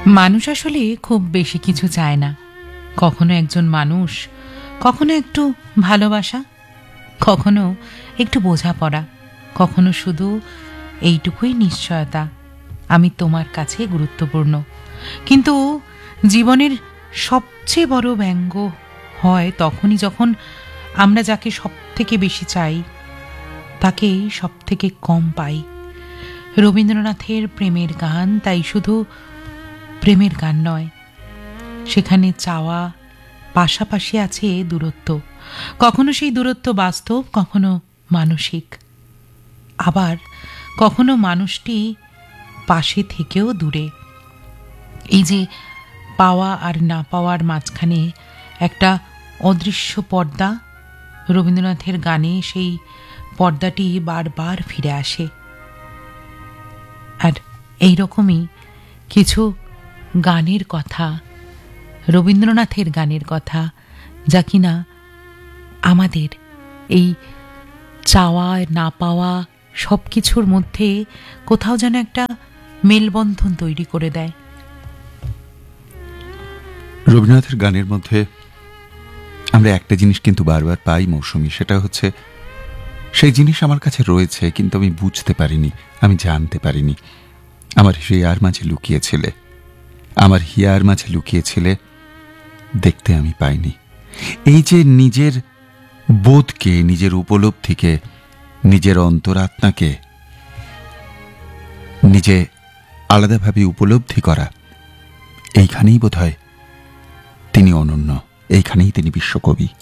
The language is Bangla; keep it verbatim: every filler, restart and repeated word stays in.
মানুষ আসলে খুব বেশি কিছু চায় না। কখনো একজন মানুষ, কখনো একটু ভালোবাসা, কখনো একটু বোঝাপড়া, কখনো শুধু এইটুকুই নিশ্চয়তা আমি তোমার কাছে গুরুত্বপূর্ণ। কিন্তু জীবনের সবচেয়ে বড় ব্যঙ্গ হয় তখনই যখন আমরা যাকে সব থেকে বেশি চাই তাকেই সব থেকে কম পাই। রবীন্দ্রনাথের প্রেমের গান তাই শুধু প্রেমের গান নয়, সেখানে চাওয়া পাশাপাশি আছে দূরত্ব। কখনো সেই দূরত্ব বাস্তব, কখনো মানসিক, আবার কখনো মানুষটি পাশে থেকেও দূরে। এই যে পাওয়া আর না পাওয়ার মাঝখানে একটা অদৃশ্য পর্দা, রবীন্দ্রনাথের গানে সেই পর্দাটি বারবার ফিরে আসে। আর এই রকমই কিছু গানের কথা, রবীন্দ্রনাথের গানের কথা, যা কিনা আমাদের এই চাওয়া না পাওয়া সব কিছুর মধ্যে কোথাও যেন একটা মেলবন্ধন তৈরি করে দেয়। রবীন্দ্রনাথের গানের মধ্যে আমরা একটা জিনিস কিন্তু বারবার পাই মৌসুমী, সেটা হচ্ছে সেই জিনিস আমার কাছে রয়েছে কিন্তু আমি বুঝতে পারিনি, আমি জানতে পারিনি। আমার হিয়ার মাঝে লুকিয়েছিলে, আমার হিয়ার মাঝে লুকিয়েছিলে, দেখতে আমি পাইনি। এই যে নিজের বোধকে, নিজের উপলব্ধিকে, নিজের অন্তরাত্মাকে নিজে আলাদাভাবে উপলব্ধি করা, এইখানেই বোধহয় তিনি অনন্য, এইখানেই তিনি বিশ্বকবি।